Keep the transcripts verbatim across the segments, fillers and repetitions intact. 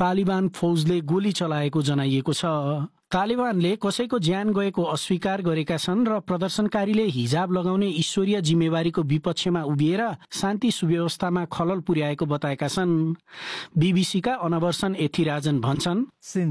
तालिबान फौजले गोली चलाएको जनाइएको छ। तालिबानले कसैको ज्यान गएको अस्वीकार गरेका छन् र प्रदर्शनकारीले हिजाब लगाउने ईश्वरीय जिम्मेवारीको विपक्षमा उभिएर शान्ति सुव्यवस्थामा खलल पुर्याएको बताएका छन्। बीबीसीका अनवर्सन एथिराजन भन्छन्,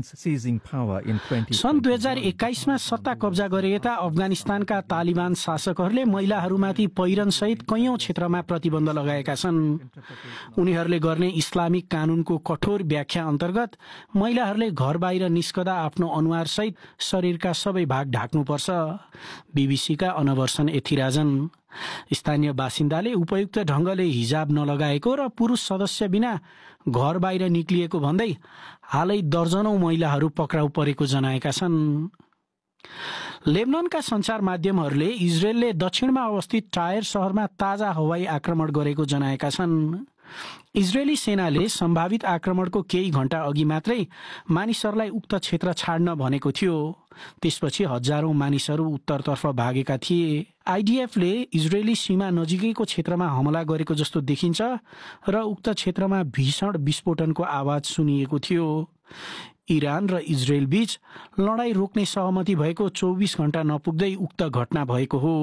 सन् दुई हजार एक्काइसमा सत्ता कब्जा गरेका अफगानिस्तानका तालिबान शासकहरूले महिलाहरूमाथि पहिरनसहित कैयौं क्षेत्रमा प्रतिबन्ध लगाएका छन्। उनीहरूले गर्ने इस्लामिक कानूनको कठोर व्याख्या अन्तर्गत महिलाहरूले घर बाहिर निस्कदा आफ्नो अनुहार सहित शरीरका सबै भाग ढाक्नुपर्छ। बीबीसीका अनवर्सन एथिराजन, स्थानीय बासिन्दाले उपयुक्त ढंगले हिजाब नलगाएको र पुरुष सदस्य बिना घर बाहिर निक्लिएको भन्दै हालै दर्जनौं महिलाहरू पक्राउ परेको जनाएका छन्। लेबननका सञ्चार माध्यमहरूले इजरायलले दक्षिणमा अवस्थित टायर शहरमा ताजा हवाई आक्रमण गरेको जनाएका छन्। इजरायली सेनाले सम्भावित आक्रमणको केही घण्टा अघि मात्रै मानिसहरूलाई उक्त क्षेत्र छाड्न भनेको थियो। त्यसपछि हजारौं मानिसहरू उत्तरतर्फ भागेका थिए। आइडिएफले इजरायली सीमा नजिकैको क्षेत्रमा हमला गरेको जस्तो देखिन्छ र उक्त क्षेत्रमा भीषण विस्फोटनको आवाज सुनिएको थियो। इरान र इजरायल बीच लडाईँ रोक्ने सहमति भएको चौबिस घण्टा नपुग्दै उक्त घटना भएको हो।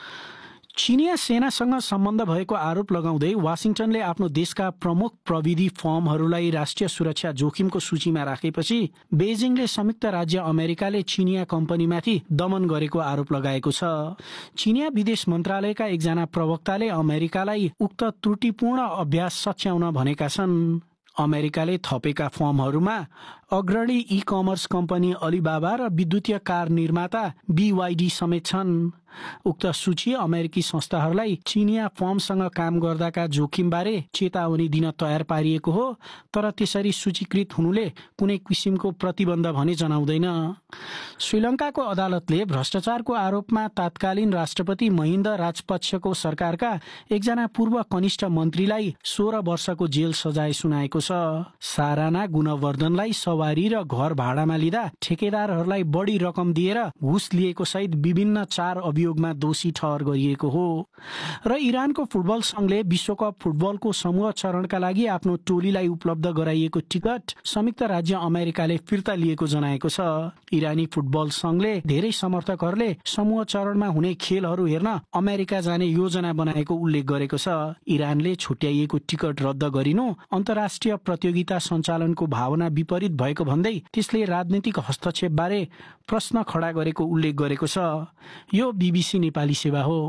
चिनिया सेनासँग सम्बन्ध भएको आरोप लगाउँदै वाशिंटनले आफ्नो देशका प्रमुख प्रविधि फर्महरूलाई राष्ट्रिय सुरक्षा जोखिमको सूचीमा राखेपछि बेजिङले संयुक्त राज्य अमेरिकाले चिनिया कम्पनीमाथि दमन गरेको आरोप लगाएको छ। चिनिया विदेश मन्त्रालयका एकजना प्रवक्ताले अमेरिकालाई उक्त त्रुटिपूर्ण अभ्यास सच्याउन भनेका छन्। अमेरिकाले थपेका फर्महरूमा अग्रणी ई कमर्स कम्पनी अलिबाबा र विद्युतीय कार निर्माता बीवाईडी समेत छन्। उक्त सूची अमेरिकी संस्थाहरूलाई चिनिया फर्मसँग काम गर्दाका जोखिमबारे चेतावनी दिन तयार पारिएको हो, तर त्यसरी सूचीकृत हुनुले कुनै किसिमको प्रतिबन्ध भने जनाउँदैन। श्रीलङ्काको अदालतले भ्रष्टाचारको आरोपमा तत्कालीन राष्ट्रपति महिन्द राजपक्षको सरकारका एकजना पूर्व कनिष्ठ मन्त्रीलाई सोह्र वर्षको जेल सजाय सुनाएको छ। साराना गुणवर्धनलाई सवारी र घर भाडामा लिँदा ठेकेदारहरूलाई बढी रकम दिएर घुस लिएको सहित विभिन्न चार अभियोगमा दोषी ठहर गरिएको हो। र इरानको फुटबल संघले विश्वकप फुटबलको समूह चरणका लागि आफ्नो टोलीलाई उपलब्ध गराइएको टिकट संयुक्त राज्य अमेरिकाले फिर्ता लिएको जनाएको छ। इरानी फुटबल संघले धेरै समर्थकहरूले समूह चरणमा हुने खेलहरू हेर्न अमेरिका जाने योजना बनाएको उल्लेख गरेको छ। इरानले छुट्याइएको टिकट रद्द गरिनु अन्तर्राष्ट्रिय प्रतियोगिता सञ्चालनको भावना विपरीत भएको भन्दै त्यसले राजनीतिक हस्तक्षेपबारे प्रश्न खडा गरेको उल्लेख गरेको छ। यो बीबीसी नेपाली सेवा हो।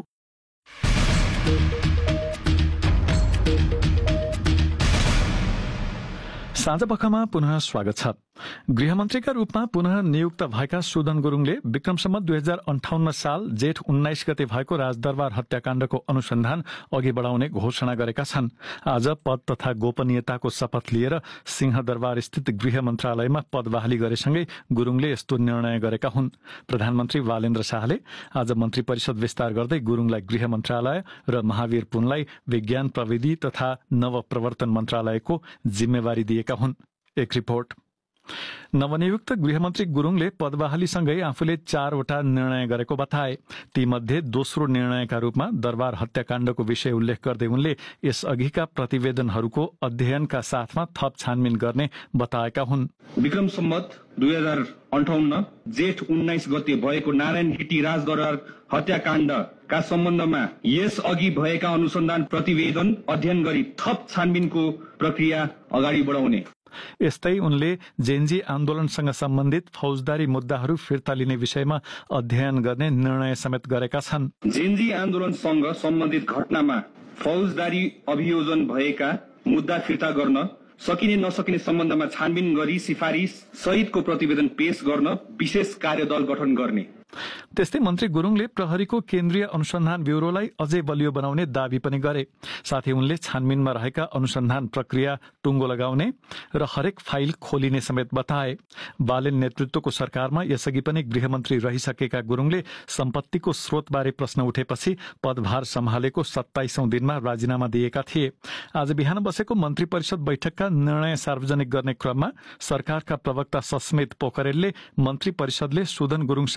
साँझपखमा पुनः स्वागत छ। गृहमन्त्रीका रूपमा पुनः नियुक्त भएका सुदन गुरुङले विक्रमसम्मत दुई हजार अन्ठाउन्न साल जेठ उन्नाइस गते भएको राजदरबार हत्याकाण्डको अनुसन्धान अघि बढाउने घोषणा गरेका छन्। आज पद तथा गोपनीयताको शपथ लिएर सिंहदरबार स्थित गृह मन्त्रालयमा पद बहाली गरेसँगै गुरुङले यस्तो निर्णय गरेका हुन्। प्रधानमन्त्री बालेन्द्र शाहले आज मन्त्री परिषद विस्तार गर्दै गुरुङलाई गृह मन्त्रालय र महावीर पुनलाई विज्ञान प्रविधि तथा नवप्रवर्तन मन्त्रालयको जिम्मेवारी दिएका हुन्। एक रिपोर्ट। नवनियुक्त गृहमन्त्री गुरुङले पदबहालीसँगै आफूले चारवटा निर्णय गरेको बताए। तीमध्ये दोस्रो निर्णयका रूपमा दरबार हत्याकाण्डको विषय उल्लेख गर्दै उनले यसअघिका प्रतिवेदनहरूको अध्ययनका साथमा थप छानबिन गर्ने बताएका हुन्। विक्रम सम्मत दुई हजार अन्ठाउन्न जेठ उन्नाइस गते भएको नारायण हिटी राजदरबार हत्याकाण्डका सम्बन्धमा यस अघि भएका अनुसन्धान प्रतिवेदन अध्ययन गरी थप छानबिनको प्रक्रिया अगाडि बढाउने। यस्तै उनले जेनजी आन्दोलनसँग सम्बन्धित फौजदारी मुद्दाहरू फिर्ता लिने विषयमा अध्ययन गर्ने निर्णय समेत गरेका छन्। जेनजी आन्दोलनसँग सम्बन्धित घटनामा फौजदारी अभियोजन भएका मुद्दा फिर्ता गर्न सकिने नसकिने सम्बन्धमा छानबिन गरी सिफारिस सहितको प्रतिवेदन पेश गर्न विशेष कार्यदल गठन गर्ने। त्यस्तै मन्त्री गुरुङले प्रहरीको केन्द्रीय अनुसन्धान ब्यूरोलाई अझै बलियो बनाउने दावी पनि गरे। साथै उनले छानबिनमा रहेका अनुसन्धान प्रक्रिया टुङ्गो लगाउने र हरेक फाइल खोलिने समेत बताए। बालेन नेतृत्वको सरकारमा यसअघि पनि गृहमन्त्री रहिसकेका गुरुङले सम्पत्तिको स्रोतबारे प्रश्न उठेपछि पदभार सम्हालेको सत्ताइसौं दिनमा राजीनामा दिएका थिए। आज बिहान बसेको मन्त्री परिषद बैठकका निर्णय सार्वजनिक गर्ने क्रममा सरकारका प्रवक्ता सस्मित पोखरेलले मन्त्री परिषदले सुदन गुरुङ सम्बन्धी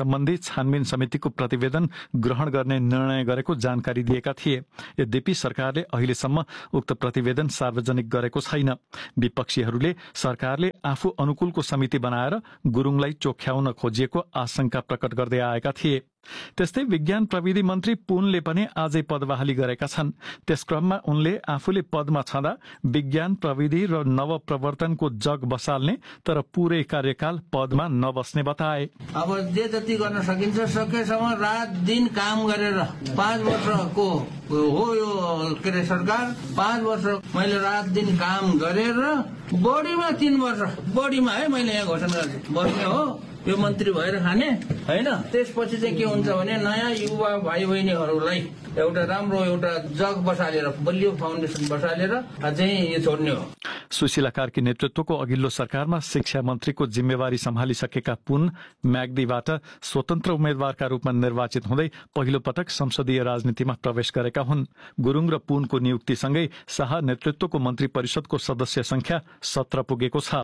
छानबिन समितिको प्रतिवेदन ग्रहण गर्ने निर्णय गरेको जानकारी दिएका थिए। यद्यपि सरकारले अहिलेसम्म उक्त प्रतिवेदन सार्वजनिक गरेको छैन। विपक्षीहरूले सरकारले आफू अनुकूलको समिति बनाएर गुरुङलाई चोख्याउन खोजिएको आशंका प्रकट गर्दै आएका थिए। त्यस्तै विज्ञान प्रविधि मन्त्री पुनले पनि आजै पदबहाली गरेका छन्। त्यस क्रममा उनले आफूले पदमा छँदा विज्ञान प्रविधि र नवप्रवर्तनको जग बसाल्ने तर पूरै कार्यकाल पदमा नबस्ने बताए। अब जे जति गर्न सकिन्छ सकेसम्म रात दिन काम गरेर पाँच वर्षको हो यो के अरे सरकार पाँच वर्ष मैले रात दिन काम गरेर बढीमा तीन वर्ष बढीमा है मैले यहाँ घोषणा गरेँ बस्ने हो यो मन्त्री भएर खाने होइन। त्यसपछि चाहिँ के हुन्छ भने नयाँ युवा भाइ बहिनीहरूलाई एउटा राम्रो एउटा जग बसालेर बलियो फाउन्डेसन बसालेर चाहिँ यो छोड्ने हो। सुशीला कार्की नेतृत्वको अघिल्लो सरकारमा शिक्षा मन्त्रीको जिम्मेवारी सम्हालिसकेका पुन म्याग्दीबाट स्वतन्त्र उम्मेद्वारका रूपमा निर्वाचित हुँदै पहिलो पटक संसदीय राजनीतिमा प्रवेश गरेका हुन्। गुरुङ र पुनको नियुक्तिसँगै शाह नेतृत्वको मन्त्री परिषदको सदस्य संख्या सत्र पुगेको छ।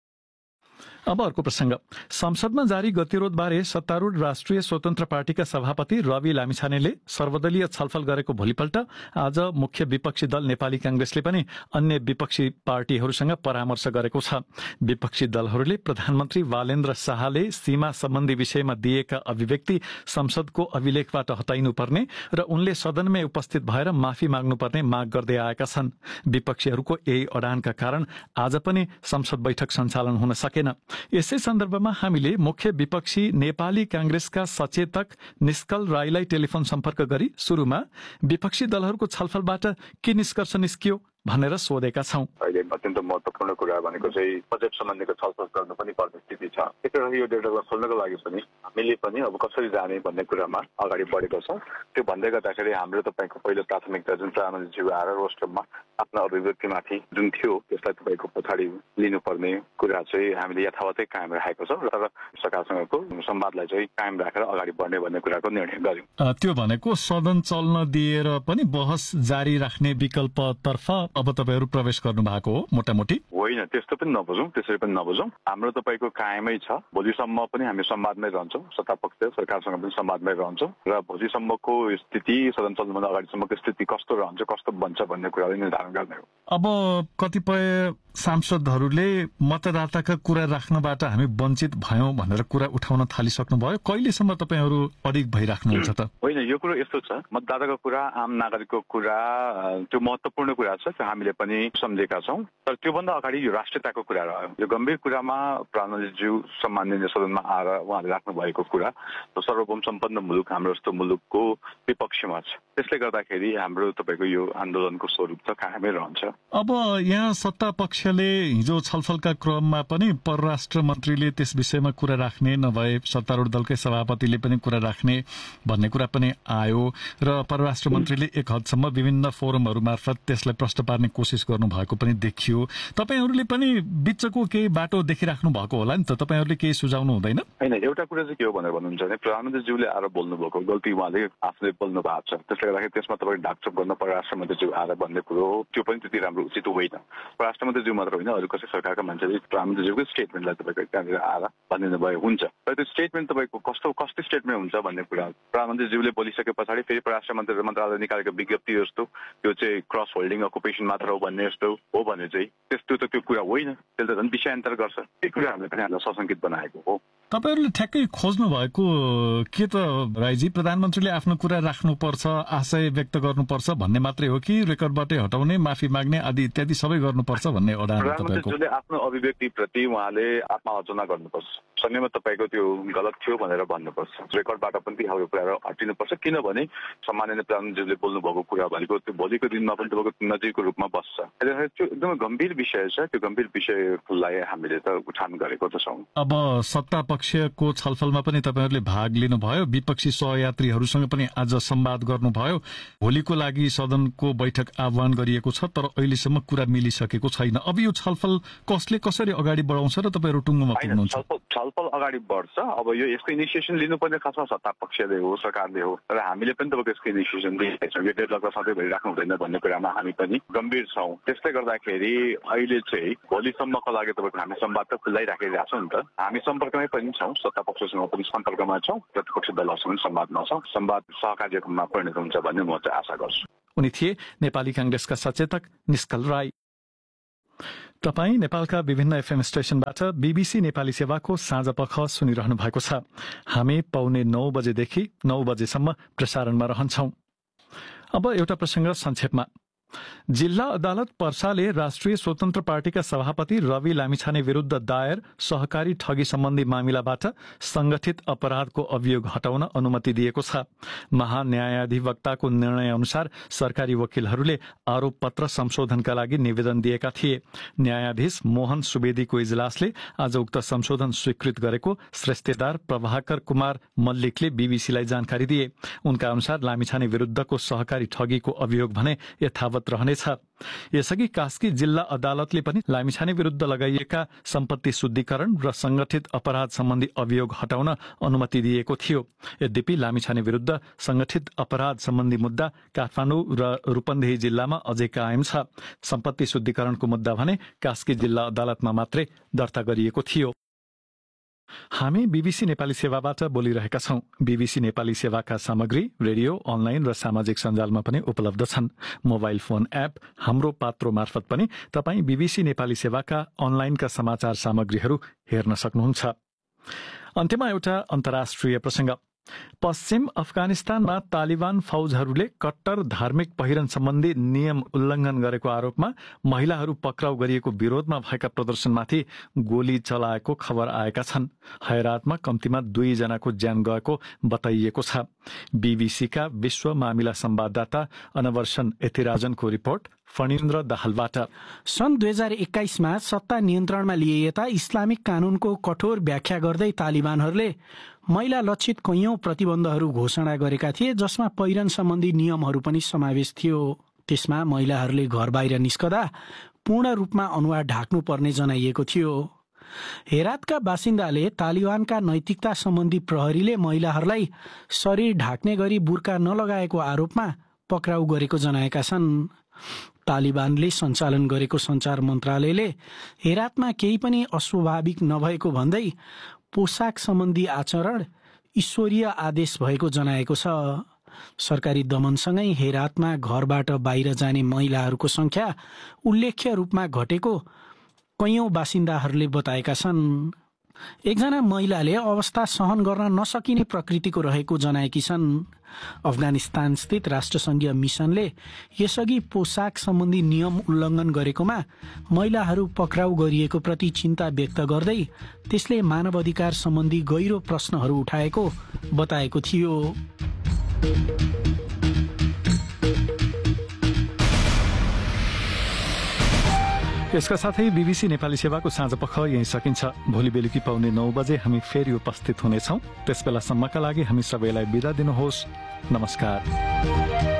अब अर्को प्रसंग। संसदमा जारी गतिरोधबारे सत्तारूढ़ राष्ट्रिय स्वतन्त्र पार्टीका सभापति रवि लामिछानेले सर्वदलीय छलफल गरेको भोलिपल्ट आज मुख्य विपक्षी दल नेपाली कांग्रेसले पनि अन्य विपक्षी पार्टीहरूसँग परामर्श गरेको छ। विपक्षी दलहरूले प्रधानमन्त्री वालेन्द्र शाहले सीमा सम्बन्धी विषयमा दिएका अभिव्यक्ति संसदको अभिलेखबाट हटाइनुपर्ने र उनले सदनमै उपस्थित भएर माफी माग्नुपर्ने माग गर्दै आएका छन्। विपक्षीहरूको यही अडानका कारण आज पनि संसद बैठक सञ्चालन हुन सकेन। यसै सन्दर्भमा हामीले मुख्य विपक्षी नेपाली कांग्रेसका सचेतक निष्कल राईलाई टेलिफोन सम्पर्क गरी सुरुमा विपक्षी दलहरूको छलफलबाट के निष्कर्ष निस्कियो भनेर सोधेका छौं। अहिले अत्यन्त महत्त्वपूर्ण कुरा भनेको चाहिँ बजेट सम्बन्धीको छलफल गर्न पनि पर्ने स्थिति छ। त्यसैले यो डेटालाई खोल्नको लागि पनि हामीले पनि अब कसरी जाने भन्ने कुरामा अगाडि बढेको छ। त्यो भन्दै गर्दाखेरि हाम्रो तपाईको पहिलो प्राथमिकता जुन प्रधानमन्त्रीज्यू आएर रोस्टरमा आफ्नो अभिव्यक्तिमाथि जुन थियो त्यसलाई तपाईको पछाडि लिनुपर्ने कुरा चाहिँ हामीले यथावतै कायम राखेको छ र सरकारसँगको संवादलाई चाहिँ कायम राखेर अगाडि बढ्ने भन्ने कुराको निर्णय गर्यौं। त्यो भनेको सदन चल्न दिएर पनि बहस जारी राख्ने विकल्पतर्फ अब तपाईहरु प्रवेश गर्नु भएको हो मोटामोटी? होइन, त्यस्तो पनि नबुझौं, त्यसरी पनि नबुझौं। हाम्रो तपाईको कायमै छ। भोलिसम्म पनि हामी संवादमै रहन्छौं, सत्तापक्ष सरकारसँग पनि संवादमै रहन्छौं र भोलिसम्मको स्थिति सदन चल्नुभन्दा अगाडिसम्मको स्थिति कस्तो रहन्छ कस्तो बन्छ भन्ने कुरालाई निर्धारण गर्ने हो। अब कतिपय सांसदहरूले मतदाताका कुरा राख्नबाट हामी वञ्चित भयौं भनेर कुरा उठाउन थालिसक्नुभयो। कहिलेसम्म तपाईहरु अडिग भइराख्नुहुन्छ त? होइन, यो कुरो यस्तो छ, मतदाताको कुरा आम नागरिकको कुरा त्यो महत्त्वपूर्ण कुरा छ, त्यो हामीले पनि सम्झेका छौं। तर त्योभन्दा अगाडि यो राष्ट्रियताको कुरा रह्यो। यो गम्भीर कुरामा प्रधानमन्त्रीज्यू सम्माननीय सदनमा आएर उहाँले राख्नु भएको कुरा सर्वभौम सम्पन्न मुलुक हाम्रो जस्तो मुलुकको विपक्षमा छ। त्यसले गर्दाखेरि हाम्रो तपाईको यो आन्दोलनको स्वरूप त कायमै रहन्छ। अब यहाँ सत्ता पक्षले हिजो छलफलका क्रममा पनि परराष्ट्र मन्त्रीले त्यस विषयमा कुरा राख्ने नभए सत्तारूढ दलकै सभापतिले पनि कुरा राख्ने भन्ने कुरा पनि आयो र परराष्ट्र मन्त्रीले एक हदसम्म विभिन्न फोरमहरू मार्फत त्यसलाई प्रश्न पार्ने कोसिस गर्नु भएको पनि देखियो। तपाईहरुले पनि बिचको केही बाटो देखिराख्नु भएको होला नि त? तपाईहरुले केही सुझाउनु हुँदैन? हैन, एउटा कुरा चाहिँ के हो भनेर भन्नुहुन्छ भने प्रधानमन्त्रीज्यूले आएर बोल्नु भएको गल्ती उहाँले आफूले बोल्नु भएको छ। त्यसले गर्दाखेरि त्यसमा तपाईले ढाकछोप गर्न परराष्ट्र मन्त्रीज्यू आएर भन्ने कुरो हो, त्यो पनि त्यति राम्रो उचित होइन। परराष्ट्र मन्त्रीज्यू मात्र होइन, अरू कसै सरकारका मान्छेले प्रधानमन्त्रीज्यूको स्टेटमेन्टलाई तपाईको त्यहाँनिर आएर भनिदिनु भयो हुन्छ। तर त्यो स्टेटमेन्ट तपाईको कस्तो कस्तो स्टेटमेन्ट हुन्छ भन्ने कुरा प्रधानमन्त्रीज्यूले बोलिसके पछाडि फेरि परराष्ट्र मन्त्री मन्त्रालयले निकालेको विज्ञप्ति जस्तो त्यो चाहिँ क्रस होल्डिङ अकुपेसन मात्र हो भन्ने जस्तो हो भने चाहिँ त्यस्तो त त्यो कुरा होइन। त्यसले त झन् विषयान्तर गर्छ। त्यो कुरा हामीले पनि हामीलाई सशङ्कित बनाएको हो। तपाईहरुले ठ्याक्कै खोज्नु भएको के त राईजी? प्रधानमन्त्रीले आफ्नो कुरा राख्नुपर्छ, आशय व्यक्त गर्नुपर्छ भन्ने मात्रै हो कि रेकर्डबाटै हटाउने, माफी माग्ने आदि इत्यादि सबै गर्नुपर्छ भन्ने अडान हो तपाईको? प्रधानमन्त्रीले आफ्नो अभिव्यक्ति प्रति उहाँले आत्मालोचना गर्नुपर्छ। संयममा तपाईको त्यो गलत थियो भनेर भन्नुपर्छ। रेकर्डबाट पनि ती हाम्रो कुराहरू हटिनुपर्छ, किनभने सम्माननीय प्रधानमन्त्रीले बोल्नु भएको कुरा भनेको त्यो भोलिको दिनमा पनि तपाईँको नजिकको रूपमा बस्छ। त्यो एकदमै गम्भीर विषय छ। त्यो गम्भीर विषयलाई हामीले त उठान गरेको त छौँ। अब सत्ता पक्षको छलफलमा पनि तपाईहरुले भाग लिनुभयो, विपक्षी सहयात्रीहरूसँग पनि आज संवाद गर्नुभयो। भोलिको लागि सदनको बैठक आह्वान गरिएको छ, तर अहिलेसम्म कुरा मिलिसकेको छैन। अब यो छलफल कसले कसरी अगाडि बढाउँछ र तपाईहरु टुङ्गोमा पुग्नुहुन्छ? छलफल अगाडि बढ्छ। अब यो यसको इनिसिएसन लिनुपर्ने खासमा सत्ता पक्षले हो, सरकारले हो, र हामीले पनि तपाईँको यसको इनिसिएसन लिएका छौँ। यो डेडलकलाई सधैँभरि राख्नु हुँदैन भन्ने कुरामा हामी पनि गम्भीर छौँ। त्यसले गर्दाखेरि अहिले चाहिँ भोलिसम्मको लागि तपाईँको हामी संवाद त खुल्लै राखिरहेको छौँ नि त। हामी सम्पर्कमै पनि छौँ, सत्ता पक्षसँग पनि सम्पर्कमा छौँ, प्रतिपक्ष दलहरूसँग पनि संवादमा छौँ। संवाद सहकार्यमा परिणत हुन्छ भन्ने म चाहिँ आशा गर्छु। उनी थिए नेपाली कांग्रेसका सचेतक निष्कल राई। तपाई नेपालका विभिन्न एफएम स्टेशनबाट बीबीसी नेपाली सेवाको साँझ पख सुनिरहनु भएको छ। हामी पौने नौ बजेदेखि नौ बजेसम्म प्रसारणमा रहन्छौं। अब एउटा प्रसंग संक्षेपमा। जिल्ला अदालत पर्साले राष्ट्रिय स्वतन्त्र पार्टीका सभापति रवि लामिछाने विरूद्ध दायर सहकारी ठगी सम्बन्धी मामिलाबाट संगठित अपराधको अभियोग हटाउन अनुमति दिएको छ। महान्यायाधिवक्ताको निर्णय अनुसार सरकारी वकिलहरूले आरोप पत्र संशोधनका लागि निवेदन दिएका थिए। न्यायाधीश मोहन सुवेदीको इजलासले आज उक्त संशोधन स्वीकृत गरेको श्रेष्ठदार प्रभाकर कुमार मल्लिकले बीबीसीलाई जानकारी दिए। उनका अनुसार लामिछाने विरूद्धको सहकारी ठगीको अभियोग भने यथावत रहनेछ। यसअघि कास्की जिल्ला अदालतले पनि लामिछाने विरूद्ध लगाइएका सम्पत्ति शुद्धिकरण र संगठित अपराध सम्बन्धी अभियोग हटाउन अनुमति दिएको थियो। यद्यपि लामिछाने विरूद्ध संगठित अपराध सम्बन्धी मुद्दा काठमाडौँ र रूपन्देही जिल्लामा अझै कायम छ। सम्पत्ति शुद्धिकरणको मुद्दा भने कास्की जिल्ला अदालतमा मात्रै दर्ता गरिएको थियो। हामी बीबीसी नेपाली सेवाबाट बोलिरहेका छौं। बीबीसी नेपाली सेवाका सामग्री रेडियो, अनलाइन र सामाजिक सञ्जालमा पनि उपलब्ध छन्। मोबाइल फोन एप हाम्रो पात्रो मार्फत पनि तपाई बीबीसी नेपाली सेवाका अनलाइनका समाचार सामग्रीहरू हेर्न सक्नुहुन्छ। अन्त्यमा एउटा अन्तर्राष्ट्रिय प्रसंग। पश्चिम अफगानिस्तानमा तालिबान फौजहरूले कट्टर धार्मिक पहिरन सम्बन्धी नियम उल्लंघन गरेको आरोपमा महिलाहरू पक्राउ गरिएको विरोधमा भएका प्रदर्शनमाथि गोली चलाएको खबर आएका छन्। हैरातमा कम्तीमा दुई जनाको ज्यान गएको बताइएको छ। बीबीसीका विश्व मामिला संवाददाता अनवर्सन एथिराजनको रिपोर्ट फणिन्द्र दाहालबाट। सन् दुई हजार एक्काइसमा सत्ता नियन्त्रणमा लिए यता इस्लामिक कानूनको कठोर व्याख्या गर्दै तालिबानहरूले महिला लक्षित कैयौं प्रतिबन्धहरू घोषणा गरेका थिए, जसमा पहिरन सम्बन्धी नियमहरू पनि समावेश थियो। त्यसमा महिलाहरूले घर बाहिर निस्कदा पूर्ण रूपमा अनुहार ढाक्नु पर्ने जनाइएको थियो। हेरातका बासिन्दाले तालिबानका नैतिकता सम्बन्धी प्रहरीले महिलाहरूलाई शरीर ढाक्ने गरी बुर्का नलगाएको आरोपमा पक्राउ गरेको जनाएका छन्। तालिबानले सञ्चालन गरेको सञ्चार मन्त्रालयले हेरातमा केही पनि अस्वाभाविक नभएको भन्दै पोसाक सम्बन्धी आचरण ईश्वरीय आदेश भएको जनाएको छ। सरकारी दमनसँगै हेरातमा घरबाट बाहिर जाने महिलाहरूको संख्या उल्लेख्य रूपमा घटेको कैयौं बासिन्दाहरूले बताएका छन्। एकजना महिलाले अवस्था सहन गर्न नसकिने प्रकृतिको रहेको जनाएकी छन्। अफगानिस्तान स्थित राष्ट्रसंघीय मिसनले यसअघि पोसाक सम्बन्धी नियम उल्लङ्घन गरेकोमा महिलाहरू पक्राउ गरिएको प्रति चिन्ता व्यक्त गर्दै त्यसले मानवाधिकार सम्बन्धी गहिरो प्रश्नहरू उठाएको बताएको थियो। यसका साथै बीबीसी नेपाली सेवाको साँझ पख यही सकिन्छ। भोलि बेलुकी पाउने नौ बजे हामी फेरि उपस्थित हुनेछौं। त्यसबेलासम्मका लागि हामी सबैलाई बिदा दिनुहोस्। नमस्कार।